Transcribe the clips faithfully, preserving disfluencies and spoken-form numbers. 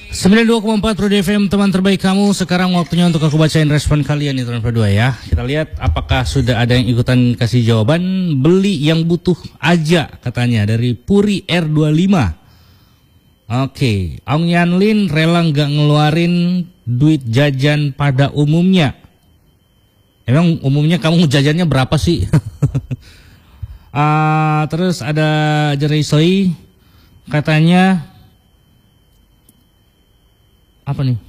sembilan puluh dua koma empat Pro D F M, teman terbaik kamu. Sekarang waktunya untuk aku bacain respon kalian nih teman berdua ya. Kita lihat apakah sudah ada yang ikutan kasih jawaban. Beli yang butuh aja katanya dari Puri R dua puluh lima. Oke, Ong Yanlin rela nggak ngeluarin duit jajan pada umumnya. Emang umumnya kamu jajannya berapa sih? uh, terus ada Jerisoi katanya apa nih?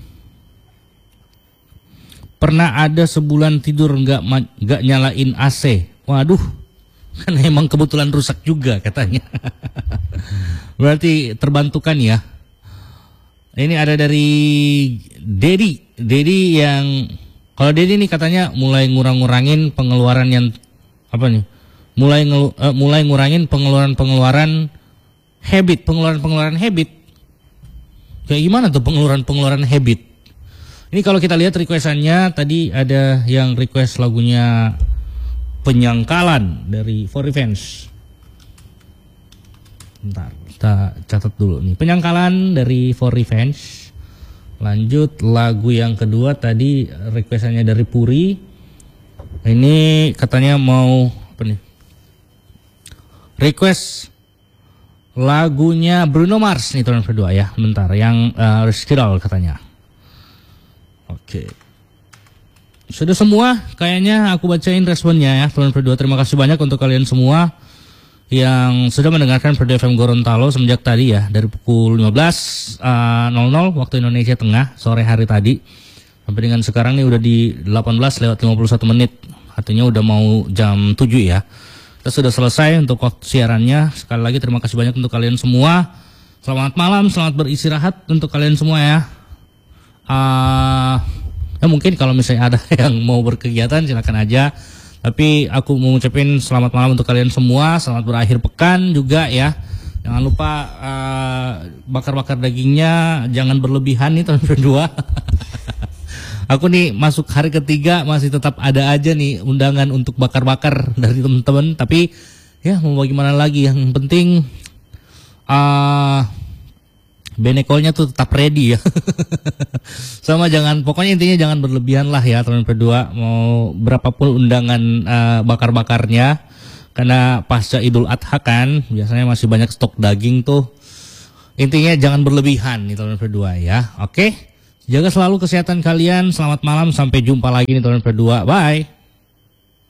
Pernah ada sebulan tidur nggak nggak nyalain A C. Waduh, kan emang kebetulan rusak juga katanya. Berarti terbantukan ya. Ini ada dari Dedi, Dedi yang kalau Dedi nih katanya mulai ngurang-ngurangin pengeluaran yang apa nih? Mulai ngelu, uh, mulai ngurangin pengeluaran-pengeluaran habit, pengeluaran-pengeluaran habit. Kayak gimana tuh pengeluaran-pengeluaran habit? Ini kalau kita lihat requestannya tadi ada yang request lagunya Penyangkalan dari For Revenge. Bentar, kita catat dulu nih. Penyangkalan dari For Revenge. Lanjut lagu yang kedua tadi requestannya dari Puri. Ini katanya mau apa nih? Request lagunya Bruno Mars nih teman berdua ya. Bentar, yang uh, Reskiral katanya. Oke. Sudah semua kayaknya aku bacain responnya ya teman berdua. Terima kasih banyak untuk kalian semua yang sudah mendengarkan Pro D F M Gorontalo semenjak tadi ya, dari pukul lima belas nol nol waktu Indonesia Tengah sore hari tadi sampai dengan sekarang nih udah di delapan belas lewat lima puluh satu menit. Artinya udah mau jam tujuh ya. Kita sudah selesai untuk waktu siarannya. Sekali lagi terima kasih banyak untuk kalian semua. Selamat malam, selamat beristirahat untuk kalian semua ya. Uh, ya mungkin kalau misalnya ada yang mau berkegiatan silakan aja. Tapi aku mau ngucapin selamat malam untuk kalian semua. Selamat berakhir pekan juga ya. Jangan lupa uh, bakar-bakar dagingnya jangan berlebihan nih teman berdua. Aku nih masuk hari ketiga masih tetap ada aja nih undangan untuk bakar-bakar dari teman-teman. Tapi ya mau bagaimana lagi, yang penting uh, benekolnya tuh tetap ready ya. Sama jangan, pokoknya intinya jangan berlebihan lah ya teman berdua. Mau berapapun undangan uh, bakar-bakarnya. Karena pasca Idul Adha kan biasanya masih banyak stok daging tuh. Intinya jangan berlebihan nih teman berdua ya. Oke. Jaga selalu kesehatan kalian. Selamat malam, sampai jumpa lagi nih teman berdua. Bye.